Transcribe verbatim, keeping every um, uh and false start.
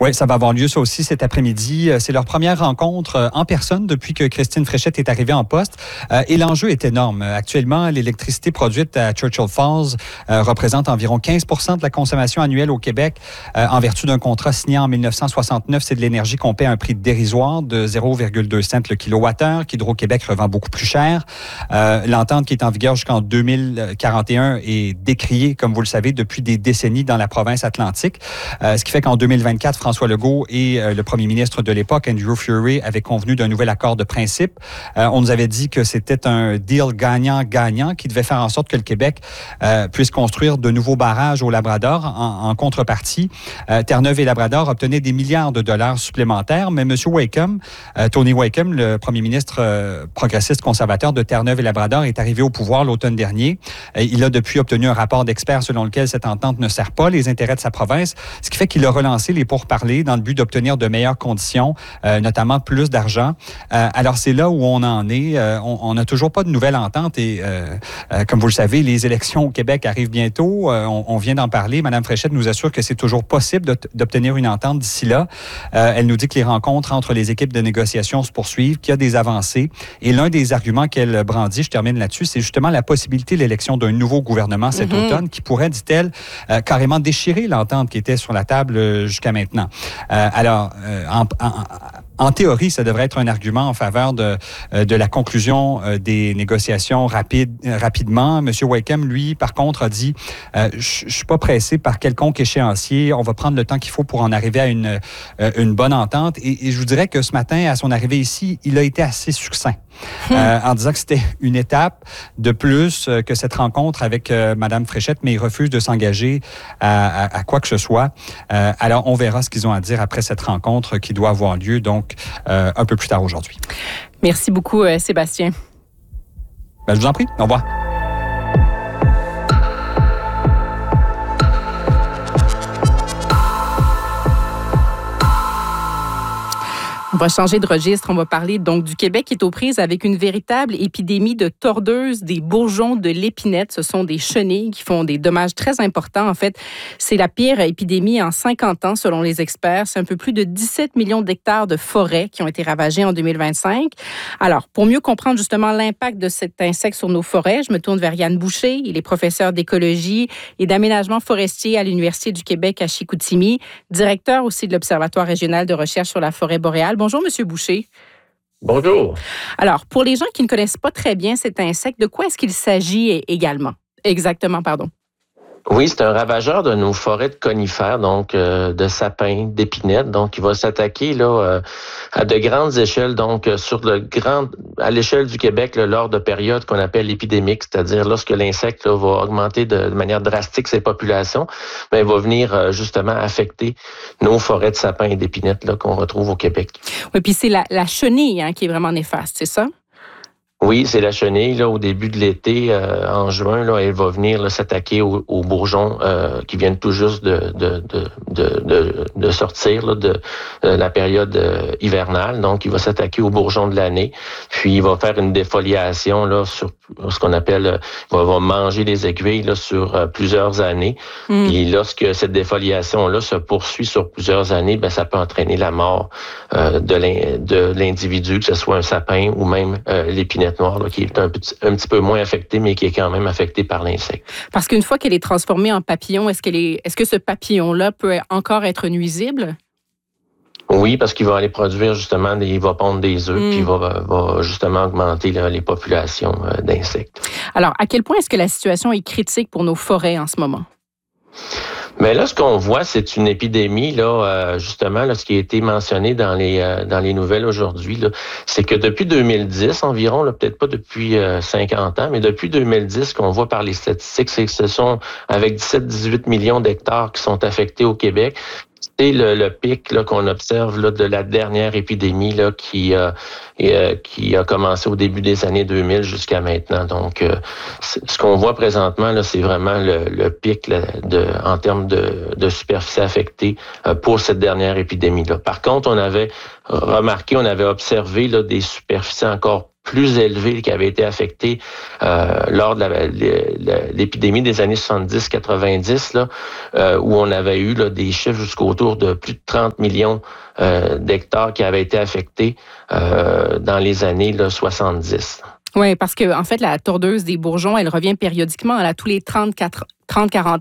Oui, ça va avoir lieu ça aussi cet après-midi. C'est leur première rencontre en personne depuis que Christine Fréchette est arrivée en poste. Et l'enjeu est énorme. Actuellement, l'électricité produite à Churchill Falls représente environ quinze pour cent de la consommation annuelle au Québec. En vertu d'un contrat signé en dix-neuf cent soixante-neuf, c'est de l'énergie qu'on paie à un prix dérisoire de zéro virgule deux cents le kilowattheure, qu'Hydro-Québec revend beaucoup plus cher. Euh, l'entente qui est en vigueur jusqu'en deux mille quarante et un est décriée, comme vous le savez, depuis des décennies dans la province atlantique. Euh, ce qui fait qu'en deux mille vingt-quatre, François Legault et euh, le premier ministre de l'époque, Andrew Furey, avaient convenu d'un nouvel accord de principe. Euh, on nous avait dit que c'était un deal gagnant-gagnant qui devait faire en sorte que le Québec euh, puisse construire de nouveaux barrages au Labrador. En, en contrepartie, euh, Terre-Neuve et Labrador obtenaient des milliards de dollars supplémentaires, mais M. Wakeham, euh, Tony Wakeham, le premier ministre euh, progressiste conservateur de Terre-Neuve et Labrador, est arrivé au pouvoir l'automne dernier. Euh, il a depuis obtenu un rapport d'experts selon lequel cette entente ne sert pas les intérêts de sa province, ce qui fait qu'il a relancé les pourparlers dans le but d'obtenir de meilleures conditions, euh, notamment plus d'argent. Euh, alors, c'est là où on en est. Euh, on n'a toujours pas de nouvelle entente et, euh, euh, comme vous le savez, les élections au Québec arrivent bientôt. Euh, on, on vient d'en parler. Mme Fréchette nous assure que c'est toujours possible de, d'obtenir une entente d'ici là. Euh, elle nous dit que les rencontres entre les équipes de négociation se poursuivent, qu'il y a des avancées. Et l'un des arguments qu'elle brandit, je termine là-dessus, c'est justement la possibilité de l'élection d'un nouveau gouvernement cet mm-hmm. automne qui pourrait, dit-elle, euh, carrément déchirer l'entente qui était sur la table euh, jusqu'à maintenant. Euh, alors, euh, en, en, en théorie, ça devrait être un argument en faveur de, euh, de la conclusion euh, des négociations rapides, euh, rapidement. M. Wakeham, lui, par contre, a dit euh, « Je ne suis pas pressé par quelconque échéancier. On va prendre le temps qu'il faut pour en arriver à une, euh, une bonne entente. » Et, et je vous dirais que ce matin, à son arrivée ici, il a été assez succinct. Euh, en disant que c'était une étape de plus euh, que cette rencontre avec euh, Mme Fréchette, mais il refuse de s'engager à, à, à quoi que ce soit. Euh, alors, on verra ce qu'ils ont à dire après cette rencontre qui doit avoir lieu, donc, euh, un peu plus tard aujourd'hui. Merci beaucoup, euh, Sébastien. Ben, je vous en prie. Au revoir. On va changer de registre. On va parler donc du Québec qui est aux prises avec une véritable épidémie de tordeuses des bourgeons de l'épinette. Ce sont des chenilles qui font des dommages très importants. En fait, c'est la pire épidémie en cinquante ans selon les experts. C'est un peu plus de dix-sept millions d'hectares de forêts qui ont été ravagés en deux mille vingt-cinq. Alors, pour mieux comprendre justement l'impact de cet insecte sur nos forêts, je me tourne vers Yann Boucher. Il est professeur d'écologie et d'aménagement forestier à l'Université du Québec à Chicoutimi, directeur aussi de l'Observatoire régional de recherche sur la forêt boréale. Bonjour, M. Boucher. Bonjour. Alors, pour les gens qui ne connaissent pas très bien cet insecte, de quoi est-ce qu'il s'agit également? Exactement, pardon. Oui, c'est un ravageur de nos forêts de conifères, donc euh, de sapins, d'épinettes. Donc, il va s'attaquer là euh, à de grandes échelles, donc euh, sur le grand, à l'échelle du Québec, là, lors de périodes qu'on appelle épidémiques, c'est-à-dire lorsque l'insecte là, va augmenter de, de manière drastique ses populations, ben, il va venir euh, justement affecter nos forêts de sapins et d'épinettes là, qu'on retrouve au Québec. Oui, puis c'est la, la chenille hein, qui est vraiment néfaste, c'est ça? Oui, c'est la chenille. Là, au début de l'été, euh, en juin, là, elle va venir là, s'attaquer aux, aux bourgeons euh, qui viennent tout juste de, de, de, de, de, de sortir là, de, de la période euh, hivernale. Donc, il va s'attaquer aux bourgeons de l'année. Puis, il va faire une défoliation là, sur ce qu'on appelle... Euh, il va, va manger les aiguilles là, sur euh, plusieurs années. Mm. Puis, lorsque cette défoliation-là se poursuit sur plusieurs années, ben, ça peut entraîner la mort euh, de, l'in, de l'individu, que ce soit un sapin ou même euh, l'épinette noire, là, qui est un petit, un petit peu moins affectée, mais qui est quand même affectée par l'insecte. Parce qu'une fois qu'elle est transformée en papillon, est-ce, qu'elle est, est-ce que ce papillon-là peut encore être nuisible? Oui, parce qu'il va aller produire justement, des, il va pondre des œufs, mm. puis il va, va justement augmenter là, les populations euh, d'insectes. Alors, à quel point est-ce que la situation est critique pour nos forêts en ce moment? Mais là, ce qu'on voit, c'est une épidémie, là, euh, justement, là, ce qui a été mentionné dans les euh, dans les nouvelles aujourd'hui, là, c'est que depuis deux mille dix environ, là, peut-être pas depuis euh, cinquante ans, mais depuis deux mille dix, ce qu'on voit par les statistiques, c'est que ce sont avec dix-sept à dix-huit millions d'hectares qui sont affectés au Québec. C'est le, le pic là, qu'on observe là, de la dernière épidémie là, qui, euh, et, euh, qui a commencé au début des années deux mille jusqu'à maintenant. Donc, euh, ce qu'on voit présentement, là, c'est vraiment le, le pic là, de, en termes de, de superficie affectée euh, pour cette dernière épidémie-là. Par contre, on avait remarqué, on avait observé là, des superficies encore plus élevée qui avait été affectée euh, lors de la, la, l'épidémie des années soixante-dix quatre-vingt-dix, là, euh, où on avait eu là, des chiffres jusqu'autour de plus de trente millions euh, d'hectares qui avaient été affectés euh, dans les années là, soixante-dix. Oui, parce que en fait, la tordeuse des bourgeons, elle revient périodiquement à tous les trente-quatre trente à quarante